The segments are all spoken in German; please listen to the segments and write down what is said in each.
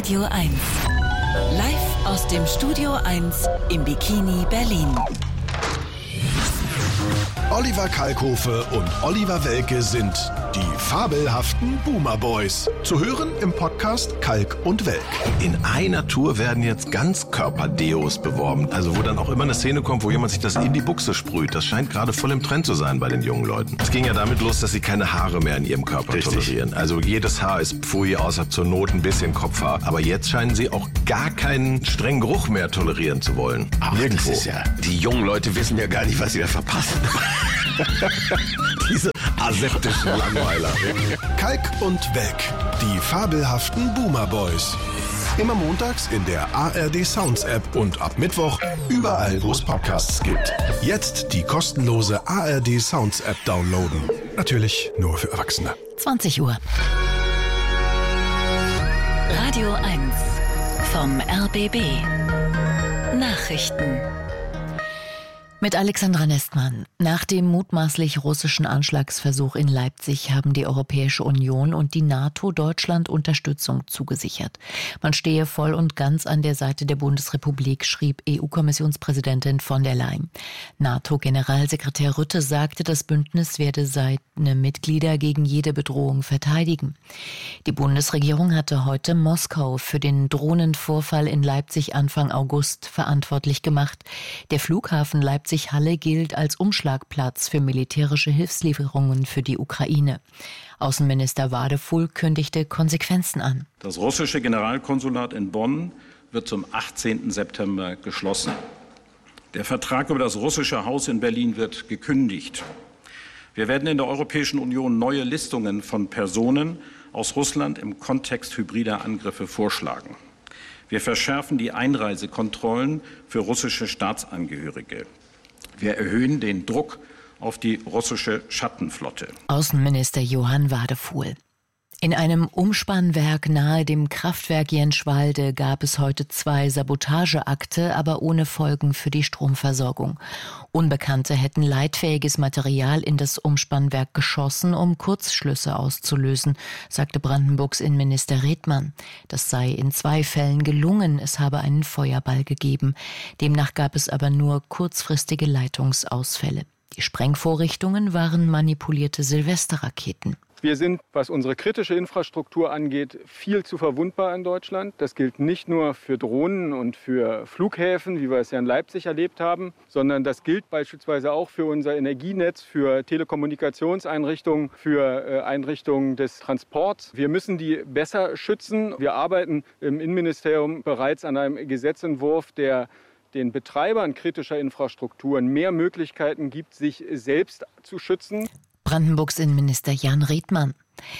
Radio 1. Live aus dem Studio 1 im Bikini Berlin. Oliver Kalkofe und Oliver Welke sind die fabelhaften Boomer Boys. Zu hören im Podcast Kalk und Welk. In einer Tour werden jetzt Ganzkörper-Deos beworben. Also wo dann auch immer eine Szene kommt, wo jemand sich das in die Buchse sprüht. Das scheint gerade voll im Trend zu sein bei den jungen Leuten. Es ging ja damit los, dass sie keine Haare mehr in ihrem Körper tolerieren. Also jedes Haar ist Pfui, außer zur Not ein bisschen Kopfhaar. Aber jetzt scheinen sie auch gar keinen strengen Geruch mehr tolerieren zu wollen. Ach, nirgendwo. Das ist ja, die jungen Leute wissen ja gar nicht, was sie da verpassen. Diese aseptischen Langweiler. Kalk und Welk, die fabelhaften Boomer Boys. Immer montags in der ARD Sounds App und ab Mittwoch überall, wo es Podcasts gibt. Jetzt die kostenlose ARD Sounds App downloaden. Natürlich nur für Erwachsene. 20 Uhr. Radio 1 vom RBB. Nachrichten. Mit Alexandra Nestmann. Nach dem mutmaßlich russischen Anschlagsversuch in Leipzig haben die Europäische Union und die NATO Deutschland Unterstützung zugesichert. Man stehe voll und ganz an der Seite der Bundesrepublik, schrieb EU-Kommissionspräsidentin von der Leyen. NATO-Generalsekretär Rutte sagte, das Bündnis werde seine Mitglieder gegen jede Bedrohung verteidigen. Die Bundesregierung hatte heute Moskau für den Drohnenvorfall in Leipzig Anfang August verantwortlich gemacht. Der Flughafen Leipzig-Halle gilt als Umschlagplatz für militärische Hilfslieferungen für die Ukraine. Außenminister Wadefuhl kündigte Konsequenzen an. Das russische Generalkonsulat in Bonn wird zum 18. September geschlossen. Der Vertrag über das russische Haus in Berlin wird gekündigt. Wir werden in der Europäischen Union neue Listungen von Personen aus Russland im Kontext hybrider Angriffe vorschlagen. Wir verschärfen die Einreisekontrollen für russische Staatsangehörige. Wir erhöhen den Druck auf die russische Schattenflotte. Außenminister Johann Wadefuhl. In einem Umspannwerk nahe dem Kraftwerk Jenschwalde gab es heute 2 Sabotageakte, aber ohne Folgen für die Stromversorgung. Unbekannte hätten leitfähiges Material in das Umspannwerk geschossen, um Kurzschlüsse auszulösen, sagte Brandenburgs Innenminister Redmann. Das sei in 2 Fällen gelungen, es habe einen Feuerball gegeben. Demnach gab es aber nur kurzfristige Leitungsausfälle. Die Sprengvorrichtungen waren manipulierte Silvesterraketen. Wir sind, was unsere kritische Infrastruktur angeht, viel zu verwundbar in Deutschland. Das gilt nicht nur für Drohnen und für Flughäfen, wie wir es ja in Leipzig erlebt haben, sondern das gilt beispielsweise auch für unser Energienetz, für Telekommunikationseinrichtungen, für Einrichtungen des Transports. Wir müssen die besser schützen. Wir arbeiten im Innenministerium bereits an einem Gesetzentwurf, der den Betreibern kritischer Infrastrukturen mehr Möglichkeiten gibt, sich selbst zu schützen. Brandenburgs Innenminister Jan Redmann.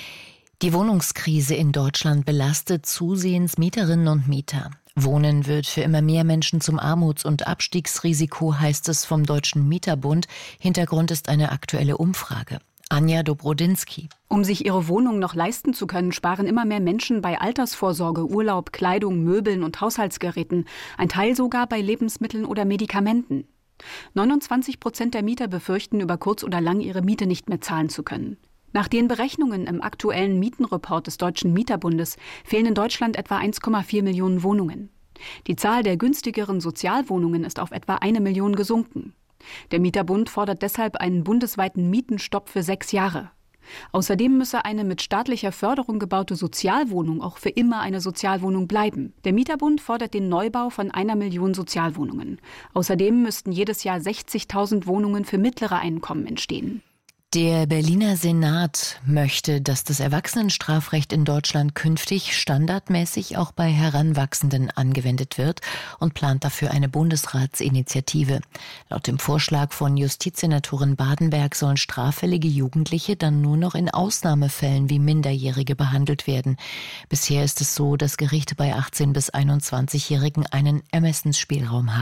Die Wohnungskrise in Deutschland belastet zusehends Mieterinnen und Mieter. Wohnen wird für immer mehr Menschen zum Armuts- und Abstiegsrisiko, heißt es vom Deutschen Mieterbund. Hintergrund ist eine aktuelle Umfrage. Anja Dobrodinsky. Um sich ihre Wohnung noch leisten zu können, sparen immer mehr Menschen bei Altersvorsorge, Urlaub, Kleidung, Möbeln und Haushaltsgeräten. Ein Teil sogar bei Lebensmitteln oder Medikamenten. 29% der Mieter befürchten, über kurz oder lang ihre Miete nicht mehr zahlen zu können. Nach den Berechnungen im aktuellen Mietenreport des Deutschen Mieterbundes fehlen in Deutschland etwa 1,4 Millionen Wohnungen. Die Zahl der günstigeren Sozialwohnungen ist auf etwa 1 Million gesunken. Der Mieterbund fordert deshalb einen bundesweiten Mietenstopp für 6 Jahre. Außerdem müsse eine mit staatlicher Förderung gebaute Sozialwohnung auch für immer eine Sozialwohnung bleiben. Der Mieterbund fordert den Neubau von 1 Million Sozialwohnungen. Außerdem müssten jedes Jahr 60.000 Wohnungen für mittlere Einkommen entstehen. Der Berliner Senat möchte, dass das Erwachsenenstrafrecht in Deutschland künftig standardmäßig auch bei Heranwachsenden angewendet wird und plant dafür eine Bundesratsinitiative. Laut dem Vorschlag von Justizsenatorin Badenberg sollen straffällige Jugendliche dann nur noch in Ausnahmefällen wie Minderjährige behandelt werden. Bisher ist es so, dass Gerichte bei 18- bis 21-Jährigen einen Ermessensspielraum haben.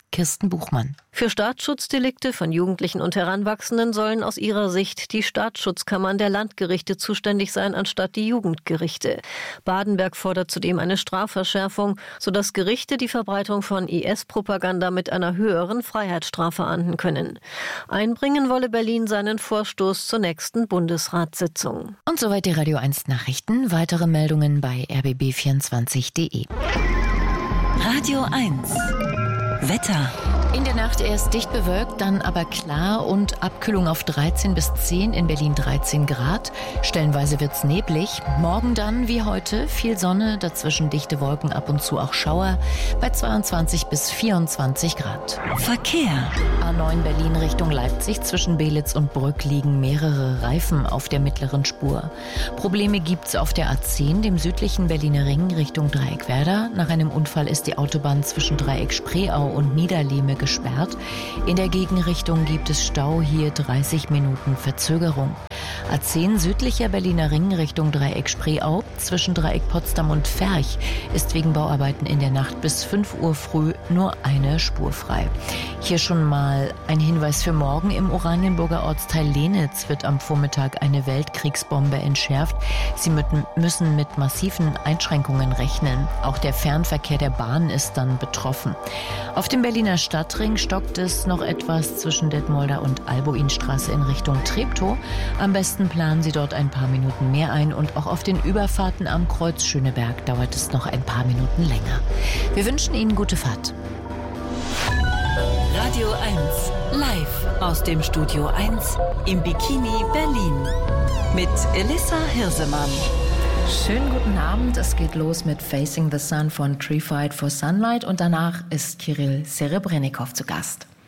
Kirsten Buchmann. Für Staatsschutzdelikte von Jugendlichen und Heranwachsenden sollen aus ihrer Sicht die Staatsschutzkammern der Landgerichte zuständig sein, anstatt die Jugendgerichte. Badenberg fordert zudem eine Strafverschärfung, sodass Gerichte die Verbreitung von IS-Propaganda mit einer höheren Freiheitsstrafe ahnden können. Einbringen wolle Berlin seinen Vorstoß zur nächsten Bundesratssitzung. Und soweit die Radio 1 Nachrichten. Weitere Meldungen bei rbb24.de. Radio 1 Wetter. In der Nacht erst dicht bewölkt, dann aber klar und Abkühlung auf 13 bis 10, in Berlin 13 Grad. Stellenweise wird's neblig. Morgen dann, wie heute, viel Sonne, dazwischen dichte Wolken, ab und zu auch Schauer, bei 22 bis 24 Grad. Verkehr. A9 Berlin Richtung Leipzig, zwischen Belitz und Brück liegen mehrere Reifen auf der mittleren Spur. Probleme gibt's auf der A10, dem südlichen Berliner Ring Richtung Dreieckwerder. Nach einem Unfall ist die Autobahn zwischen Dreieck Spreeau und Niederlehme gesperrt. In der Gegenrichtung gibt es Stau, hier 30 Minuten Verzögerung. A10 südlicher Berliner Ring Richtung Dreieck Spreeau, zwischen Dreieck Potsdam und Ferch ist wegen Bauarbeiten in der Nacht bis 5 Uhr früh nur eine Spur frei. Hier schon mal ein Hinweis für morgen. Im Oranienburger Ortsteil Lenitz wird am Vormittag eine Weltkriegsbombe entschärft. Sie müssen mit massiven Einschränkungen rechnen. Auch der Fernverkehr der Bahn ist dann betroffen. Auf dem Berliner Stadtring stockt es noch etwas zwischen Detmolder und Albuinstraße in Richtung Treptow. Am besten planen Sie dort ein paar Minuten mehr ein und auch auf den Überfahrten am Kreuz Schöneberg dauert es noch ein paar Minuten länger. Wir wünschen Ihnen gute Fahrt. Radio 1 live aus dem Studio 1 im Bikini Berlin mit Elissa Hirsemann. Schönen guten Abend. Es geht los mit Facing the Sun von Tree Fight for Sunlight und danach ist Kirill Serebrennikov zu Gast.